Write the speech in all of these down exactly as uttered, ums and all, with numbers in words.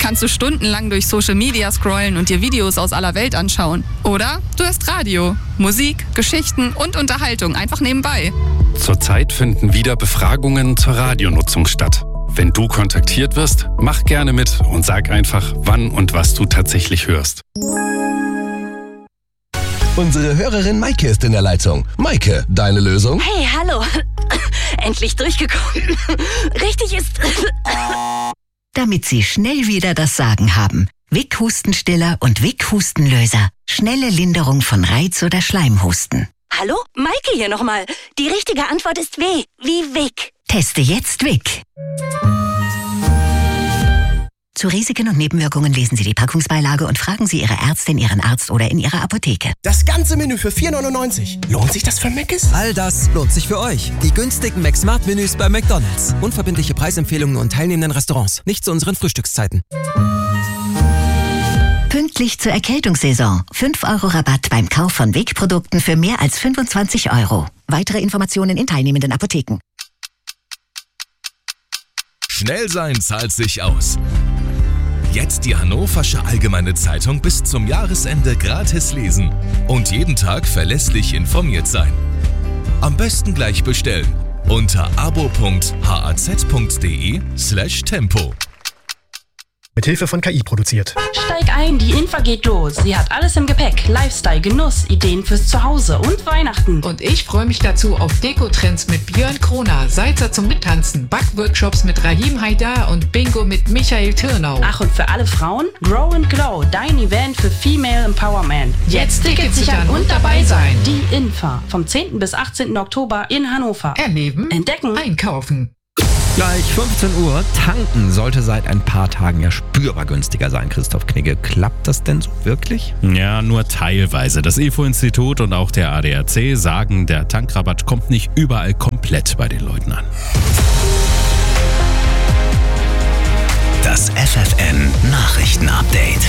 kannst du stundenlang durch Social Media scrollen und dir Videos aus aller Welt anschauen. Oder du hörst Radio, Musik, Geschichten und Unterhaltung einfach nebenbei. Zurzeit finden wieder Befragungen zur Radionutzung statt. Wenn du kontaktiert wirst, mach gerne mit und sag einfach, wann und was du tatsächlich hörst. Unsere Hörerin Maike ist in der Leitung. Maike, deine Lösung? Hey, hallo. Endlich durchgekommen. Richtig ist... Damit Sie schnell wieder das Sagen haben. Vic Hustenstiller und Vic Hustenlöser. Schnelle Linderung von Reiz- oder Schleimhusten. Hallo? Maike hier nochmal. Die richtige Antwort ist W, wie Vic. Teste jetzt Vic. Zu Risiken und Nebenwirkungen lesen Sie die Packungsbeilage und fragen Sie Ihre Ärztin, Ihren Arzt oder in Ihrer Apotheke. Das ganze Menü für vier neunundneunzig. Lohnt sich das für Mc's? All das lohnt sich für euch. Die günstigen McSmart-Menüs bei McDonald's. Unverbindliche Preisempfehlungen und teilnehmenden Restaurants. Nicht zu unseren Frühstückszeiten. Pünktlich zur Erkältungssaison. fünf Euro Rabatt beim Kauf von Vic-Produkten für mehr als fünfundzwanzig Euro. Weitere Informationen in teilnehmenden Apotheken. Schnell sein zahlt sich aus. Jetzt die Hannoversche Allgemeine Zeitung bis zum Jahresende gratis lesen und jeden Tag verlässlich informiert sein. Am besten gleich bestellen unter abo.haz.de slash tempo. Mit Hilfe von K I produziert. Steig ein, die Infa geht los. Sie hat alles im Gepäck. Lifestyle, Genuss, Ideen fürs Zuhause und Weihnachten. Und ich freue mich dazu auf Deko-Trends mit Björn Kroner, Salzer zum Mittanzen, Backworkshops mit Rahim Haidar und Bingo mit Michael Türnau. Ach, und für alle Frauen, Grow and Glow, dein Event für Female Empowerment. Jetzt Tickets sichern und dabei sein. Die Infa, vom zehnten bis achtzehnten Oktober in Hannover. Erleben, entdecken, einkaufen. Gleich fünfzehn Uhr. Tanken sollte seit ein paar Tagen ja spürbar günstiger sein, Christoph Knigge. Klappt das denn so wirklich? Ja, nur teilweise. Das I F O-Institut und auch der A D A C sagen, der Tankrabatt kommt nicht überall komplett bei den Leuten an. Das F F N Nachrichtenupdate.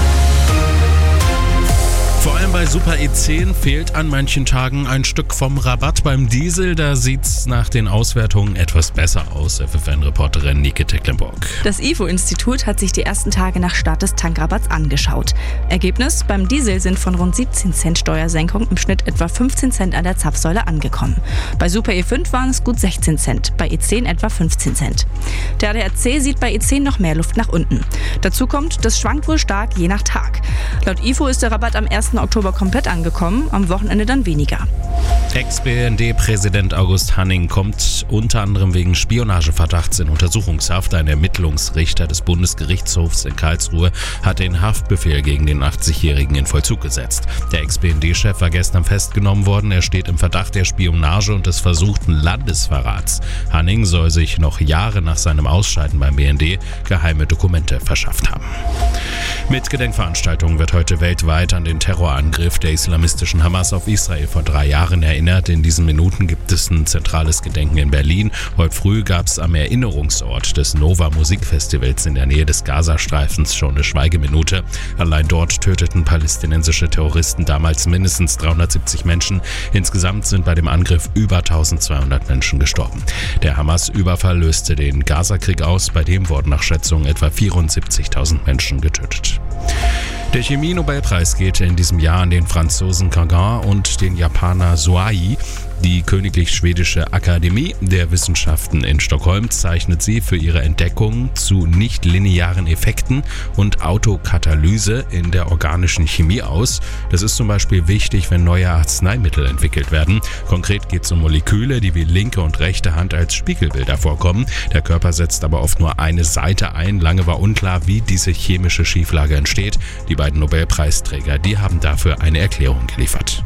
Vor allem bei Super E zehn fehlt an manchen Tagen ein Stück vom Rabatt. Beim Diesel, da sieht's nach den Auswertungen etwas besser aus. F F N-Reporterin Nike Tecklenburg. Das I F O-Institut hat sich die ersten Tage nach Start des Tankrabatts angeschaut. Ergebnis: Beim Diesel sind von rund siebzehn Cent Steuersenkung im Schnitt etwa fünfzehn Cent an der Zapfsäule angekommen. Bei Super E fünf waren es gut sechzehn Cent, bei E zehn etwa fünfzehn Cent. Der A D A C sieht bei E zehn noch mehr Luft nach unten. Dazu kommt, das schwankt wohl stark je nach Tag. Laut I F O ist der Rabatt am ersten Oktober komplett angekommen, am Wochenende dann weniger. Ex-B N D-Präsident August Hanning kommt unter anderem wegen Spionageverdachts in Untersuchungshaft. Ein Ermittlungsrichter des Bundesgerichtshofs in Karlsruhe hat den Haftbefehl gegen den achtzigjährigen in Vollzug gesetzt. Der Ex-B N D-Chef war gestern festgenommen worden. Er steht im Verdacht der Spionage und des versuchten Landesverrats. Hanning soll sich noch Jahre nach seinem Ausscheiden beim B N D geheime Dokumente verschafft haben. Mit Gedenkveranstaltungen wird heute weltweit an den Terrorangriff der islamistischen Hamas auf Israel vor drei Jahren erinnert. In diesen Minuten gibt es ein zentrales Gedenken in Berlin. Heute früh gab es am Erinnerungsort des Nova Musikfestivals in der Nähe des Gazastreifens schon eine Schweigeminute. Allein dort töteten palästinensische Terroristen damals mindestens dreihundertsiebzig Menschen. Insgesamt sind bei dem Angriff über eintausendzweihundert Menschen gestorben. Der Hamas-Überfall löste den Gazakrieg aus. Bei dem wurden nach Schätzungen etwa vierundsiebzigtausend Menschen getötet. Der Chemie-Nobelpreis geht in diesem Jahr an den Franzosen Gauguin und den Japaner Suai. Die Königlich Schwedische Akademie der Wissenschaften in Stockholm zeichnet sie für ihre Entdeckungen zu nichtlinearen Effekten und Autokatalyse in der organischen Chemie aus. Das ist zum Beispiel wichtig, wenn neue Arzneimittel entwickelt werden. Konkret geht es um Moleküle, die wie linke und rechte Hand als Spiegelbilder vorkommen. Der Körper setzt aber oft nur eine Seite ein. Lange war unklar, wie diese chemische Schieflage entsteht. Die beiden Nobelpreisträger, die haben dafür eine Erklärung geliefert.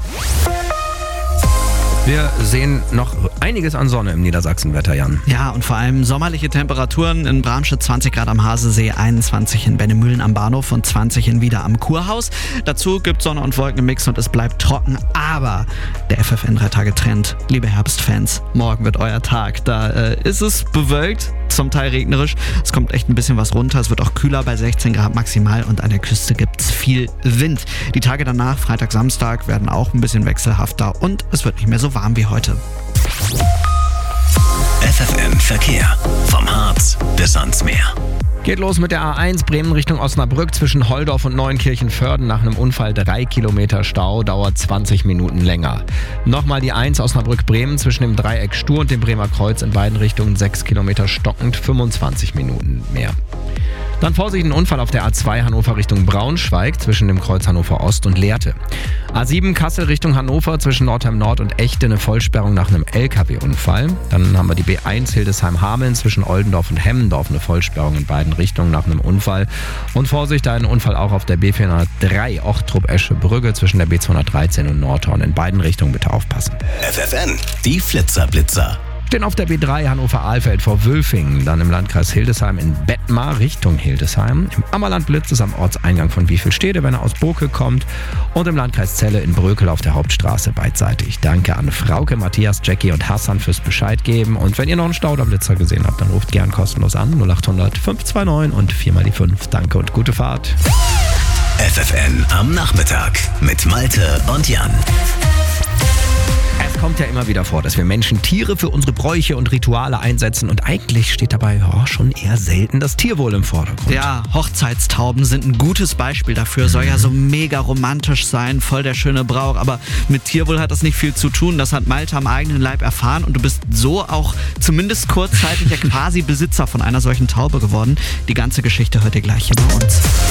Wir sehen noch einiges an Sonne im Niedersachsenwetter, Jan. Ja, und vor allem sommerliche Temperaturen in Bramstedt, zwanzig Grad am Hasesee, einundzwanzig in Bennemühlen am Bahnhof und zwanzig in Wieder am Kurhaus. Dazu gibt Sonne und Wolken im Mix und es bleibt trocken, aber der F F N drei Tage Trend, liebe Herbstfans, morgen wird euer Tag. Da äh, ist es bewölkt, zum Teil regnerisch. Es kommt echt ein bisschen was runter. Es wird auch kühler bei sechzehn Grad maximal und an der Küste gibt es viel Wind. Die Tage danach, Freitag, Samstag, werden auch ein bisschen wechselhafter und es wird nicht mehr so warm wie heute. F F N Verkehr. Vom Harz bis ans Meer. Geht los mit der A eins Bremen Richtung Osnabrück zwischen Holdorf und Neunkirchen-Vörden. Nach einem Unfall drei Kilometer Stau, dauert zwanzig Minuten länger. Nochmal die eins Osnabrück-Bremen zwischen dem Dreieck Stur und dem Bremer Kreuz in beiden Richtungen sechs Kilometer stockend, fünfundzwanzig Minuten mehr. Dann Vorsicht, ein Unfall auf der A zwei Hannover Richtung Braunschweig zwischen dem Kreuz Hannover Ost und Lehrte. A sieben Kassel Richtung Hannover zwischen Nordheim Nord und Echte eine Vollsperrung nach einem L K W-Unfall. Dann haben wir die B eins Hildesheim-Hameln zwischen Oldendorf und Hemmendorf eine Vollsperrung in beiden Richtungen nach einem Unfall. Und Vorsicht, da ein Unfall auch auf der B vierhundertdrei Ochtrup-Esche-Brügge zwischen der B zweihundertreizehn und Nordhorn. In beiden Richtungen bitte aufpassen. F F N, die Flitzer-Blitzer. Stehen auf der B drei Hannover-Ahlfeld vor Wülfingen, dann im Landkreis Hildesheim in Bettmar Richtung Hildesheim. Im Ammerland Blitz ist am Ortseingang von Wiefelstede, wenn er aus Boke kommt. Und im Landkreis Celle in Brökel auf der Hauptstraße beidseitig. Danke an Frauke, Matthias, Jackie und Hassan fürs Bescheid geben. Und wenn ihr noch einen Stauderblitzer gesehen habt, dann ruft gern kostenlos an null acht hundert fünf zwei neun und vier mal die fünf. Danke und gute Fahrt. F F N am Nachmittag mit Malte und Jan. Es kommt ja immer wieder vor, dass wir Menschen Tiere für unsere Bräuche und Rituale einsetzen und eigentlich steht dabei oh, schon eher selten das Tierwohl im Vordergrund. Ja, Hochzeitstauben sind ein gutes Beispiel dafür. Soll ja so mega romantisch sein, voll der schöne Brauch, aber mit Tierwohl hat das nicht viel zu tun. Das hat Malte am eigenen Leib erfahren und du bist so auch zumindest kurzzeitig ja quasi Besitzer von einer solchen Taube geworden. Die ganze Geschichte hört ihr gleich hier bei uns.